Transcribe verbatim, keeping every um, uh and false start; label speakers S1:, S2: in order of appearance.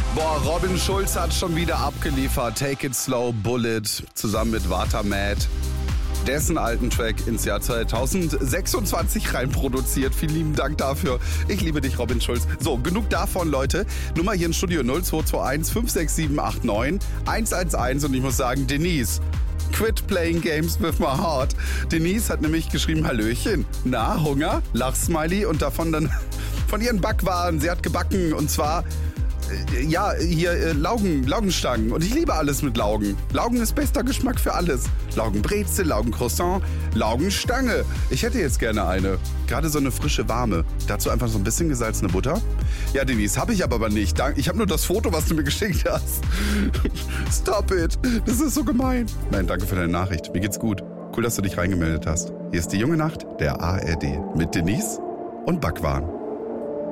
S1: Boah, Robin Schulz hat schon wieder abgeliefert. Take It Slow, Bullet, zusammen mit Watermad. Dessen alten Track ins Jahr zweitausendsechsundzwanzig reinproduziert. Vielen lieben Dank dafür. Ich liebe dich, Robin Schulz. So, genug davon, Leute. Nummer hier im Studio null zwei zwei eins fünf sechs sieben acht neun eins eins eins. Und ich muss sagen, Denise, quit playing games with my heart. Denise hat nämlich geschrieben, Hallöchen. Na, Hunger? Lachsmiley und davon dann von ihren Backwaren. Sie hat gebacken und zwar... Ja, hier äh, Laugen, Laugenstangen. Und ich liebe alles mit Laugen. Laugen ist bester Geschmack für alles. Laugenbrezel, Laugencroissant, Laugenstange. Ich hätte jetzt gerne eine. Gerade so eine frische, warme. Dazu einfach so ein bisschen gesalzene Butter. Ja, Denise, habe ich aber nicht. Ich habe nur das Foto, was du mir geschickt hast. Stop it. Das ist so gemein. Nein, danke für deine Nachricht. Mir geht's gut. Cool, dass du dich reingemeldet hast. Hier ist die junge Nacht der A R D mit Denise und Backwaren.